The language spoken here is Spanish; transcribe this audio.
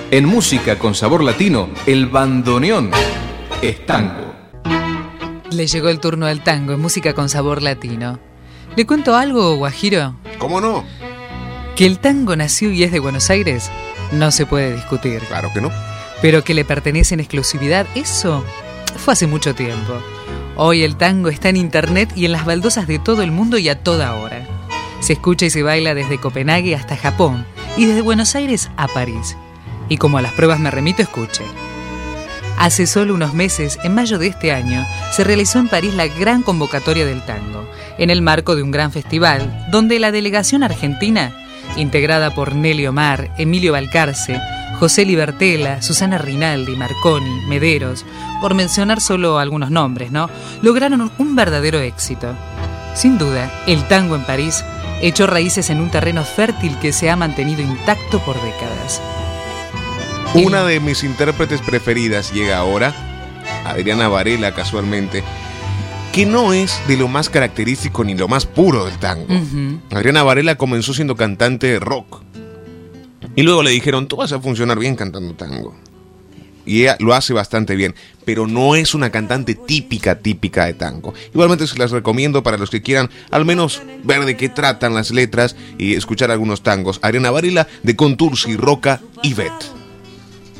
En música con sabor latino, el bandoneón es tango. Le llegó el turno al tango en música con sabor latino. ¿Le cuento algo, Guajiro? ¿Cómo no? Que el tango nació y es de Buenos Aires no se puede discutir. Claro que no. Pero que le pertenece en exclusividad, eso fue hace mucho tiempo. Hoy el tango está en internet y en las baldosas de todo el mundo y a toda hora. Se escucha y se baila desde Copenhague hasta Japón y desde Buenos Aires a París. Y como a las pruebas me remito, escuche. Hace solo unos meses, en mayo de este año, se realizó en París la gran convocatoria del tango, en el marco de un gran festival, donde la delegación argentina, integrada por Nelly Omar, Emilio Balcarce, José Libertela, Susana Rinaldi, Marconi, Mederos, por mencionar solo algunos nombres, ¿no?, lograron un verdadero éxito. Sin duda, el tango en París echó raíces en un terreno fértil que se ha mantenido intacto por décadas. Una de mis intérpretes preferidas llega ahora, Adriana Varela, casualmente, que no es de lo más característico ni lo más puro del tango. Adriana Varela comenzó siendo cantante de rock y luego le dijeron: tú vas a funcionar bien cantando tango. Y ella lo hace bastante bien, pero no es una cantante típica de tango. Igualmente se las recomiendo para los que quieran al menos ver de qué tratan las letras y escuchar algunos tangos. Adriana Varela, de Contursi, Roca y Bet.